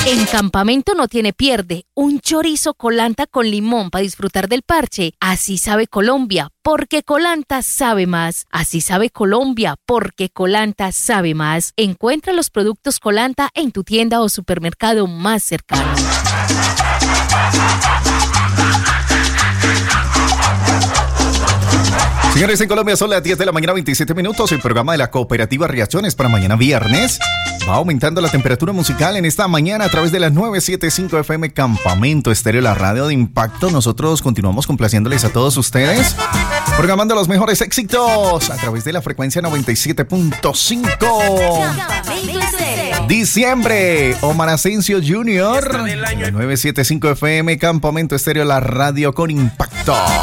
En Campamento no tiene pierde. Un chorizo Colanta con limón para disfrutar del parche. Así sabe Colombia, porque Colanta sabe más. Así sabe Colombia, porque Colanta sabe más. Encuentra los productos Colanta en tu tienda o supermercado más cercano. Señores, en Colombia son las 10 de la mañana, 27 minutos. El programa de la Cooperativa Riachones para mañana viernes. Va aumentando la temperatura musical en esta mañana a través de las 975 FM Campamento Estéreo, la radio de impacto. Nosotros continuamos complaciéndoles a todos ustedes, programando los mejores éxitos a través de la frecuencia 97.5. Diciembre, Omar Asensio Jr. 975 FM Campamento Estéreo, la radio con impacto.